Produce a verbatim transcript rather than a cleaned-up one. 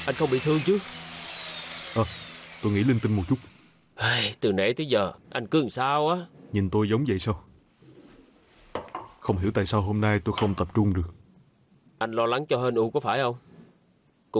Anh không bị thương chứ? À, tôi nghĩ linh tinh một chút. Ai, từ nãy tới giờ anh cứ làm sao á. Nhìn tôi giống vậy sao? Không hiểu tại sao hôm nay tôi không tập trung được. Anh lo lắng cho Hên U có phải không?